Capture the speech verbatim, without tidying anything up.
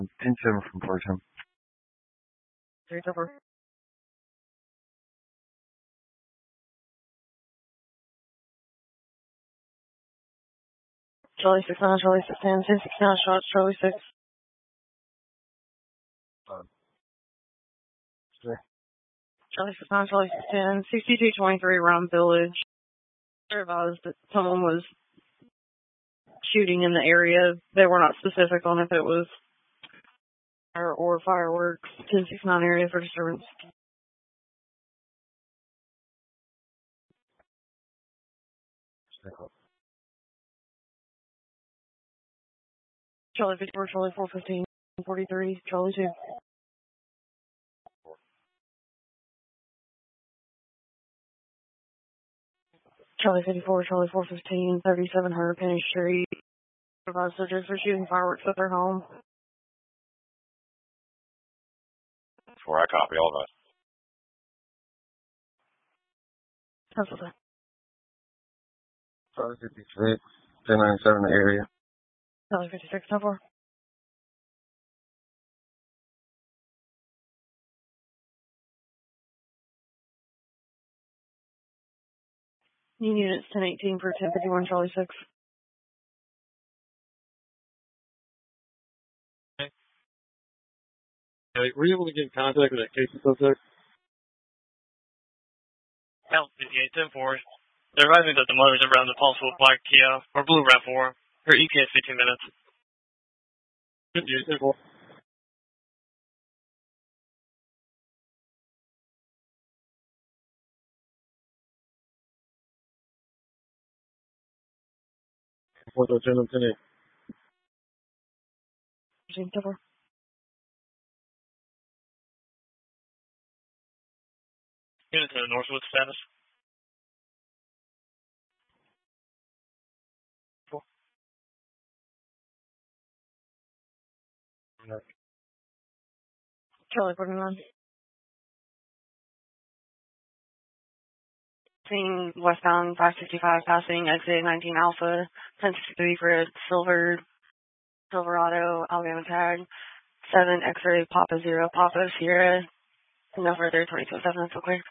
ten seven from Fullerton. Three over. Charlie six nine, Charlie six ten, ten six nine shots, Charlie six. Uh, Charlie six nine, Charlie six ten, sixty-two twenty-three around Village. They're advised that someone was shooting in the area. They were not specific on if it was fire or fireworks. ten six nine area for disturbance. Charlie fifty-four, Charlie four fifteen, forty-three, Charlie two. Charlie fifty-four, Charlie four fifteen, thirty-seven hundred Penny Street. Advised subjects are shooting fireworks at their home. Before I copy all that. That's what Charlie fifty-six, ten ninety-seven the area. Charlie fifty-six, ten four. New units ten eighteen for ten fifty-one, Charlie six. Okay. Were you able to get in contact with that case subject? L fifty-eight, ten four. They're advising that the mother's around the possible black Kia or blue RAV four. Her E T A is fifteen minutes. fifty-eight, ten four. Four ten ten eight. ten four. Unit to the Northwood status. Four. Charlie forty-nine. Seeing westbound five sixty-five passing exit nineteen Alpha, ten sixty-three for a silver Silverado Alabama tag, seven X-ray Papa zero Papa Sierra, no further twenty-two seven, so clear.